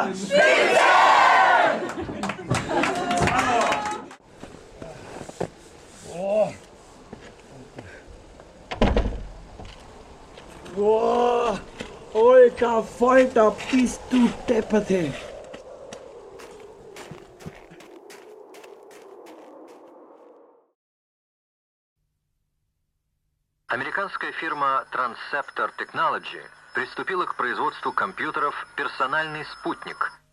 Boah, alter Falter, bist du depperte. Американская фирма Transceptor Technology приступила к производству компьютеров «Персональный спутник»,